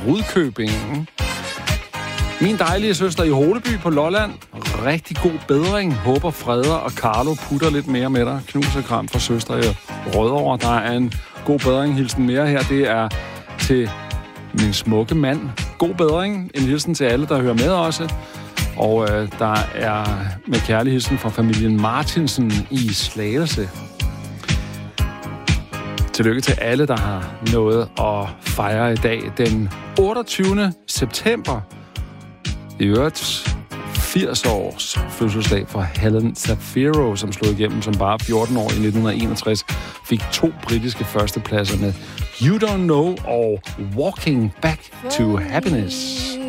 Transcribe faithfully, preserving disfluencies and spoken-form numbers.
Rudkøbing. Min dejlige søster i Holeby på Lolland. Rigtig god bedring. Håber Freder og Carlo putter lidt mere med dig. Knus og kram fra søster i Rødovre. Der er en god bedring. Hilsen mere her. Det er til min smukke mand. God bedring. En hilsen til alle, der hører med også. Og øh, der er med kærlig hilsen fra familien Martinsen i Slagelse. Tillykke til alle, der har noget at fejre i dag. Den otteogtyvende september. I øvrigt firs års fødselsdag for Helen Shapiro, som slog igennem som bare fjorten år i nitten enogtres. Fik to britiske førstepladser med You Don't Know og Walking Back to Happiness.